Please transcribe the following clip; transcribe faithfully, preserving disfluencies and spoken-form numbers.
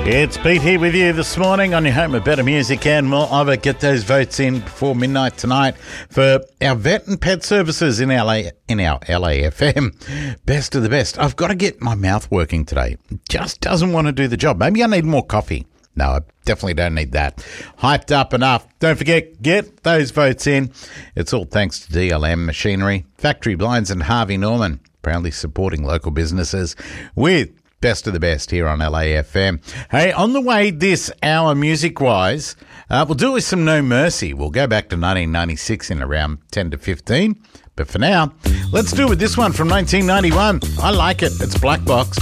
It's Pete here with you this morning on your home of better music and more of it. Get those votes in before midnight tonight for our vet and pet services in L A, in our L A F M. Best of the best. I've got to get my mouth working today. Just doesn't want to do the job. Maybe I need more coffee. No, I definitely don't need that. Hyped up enough. Don't forget, get those votes in. It's all thanks to D L M Machinery, Factory Blinds and Harvey Norman, proudly supporting local businesses with best of the best here on L A F M. Hey, on the way this hour music-wise, uh, we'll do it with some No Mercy. We'll go back to nineteen ninety-six in around ten to fifteen. But for now, let's do it with this one from nineteen ninety-one. I like it. It's Black Box.